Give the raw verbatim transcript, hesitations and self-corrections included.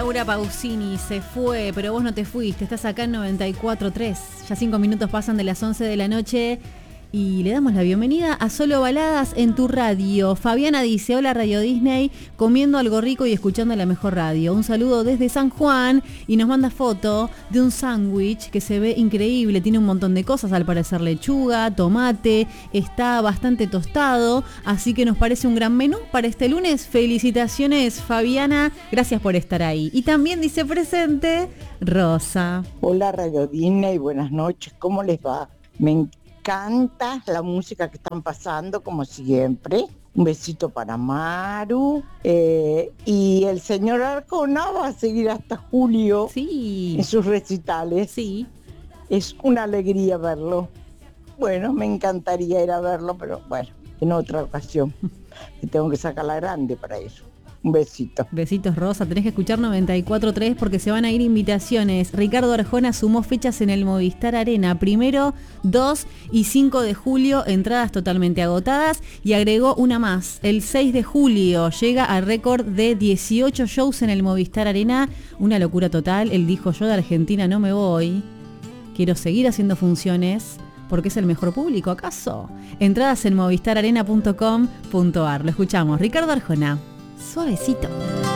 Laura Pausini se fue, pero vos no te fuiste, estás acá en noventa y cuatro punto tres. Ya cinco minutos pasan de las once de la noche y le damos la bienvenida a Solo Baladas en tu radio. Fabiana dice, hola Radio Disney, comiendo algo rico y escuchando la mejor radio. Un saludo desde San Juan y nos manda foto de un sándwich que se ve increíble, tiene un montón de cosas, al parecer lechuga, tomate, está bastante tostado, así que nos parece un gran menú para este lunes. Felicitaciones Fabiana, gracias por estar ahí. Y también dice presente Rosa. Hola Radio Disney, buenas noches, ¿cómo les va? Me encanta la música que están pasando, como siempre. Un besito para Maru. Eh, y el señor Arjona va a seguir hasta julio sí. en sus recitales. Sí. Es una alegría verlo. Bueno, me encantaría ir a verlo, pero bueno, en otra ocasión. Me tengo que sacar la grande para eso. Un besito. Besitos Rosa, tenés que escuchar noventa y cuatro punto tres porque se van a ir invitaciones. Ricardo Arjona sumó fechas en el Movistar Arena, primero, dos y cinco de julio, entradas totalmente agotadas, y agregó una más, el seis de julio, llega al récord de dieciocho shows en el Movistar Arena, una locura total. Él dijo, yo de Argentina no me voy, quiero seguir haciendo funciones, porque es el mejor público, ¿acaso? Entradas en movistar arena punto com punto ar. Lo escuchamos, Ricardo Arjona. Suavecito.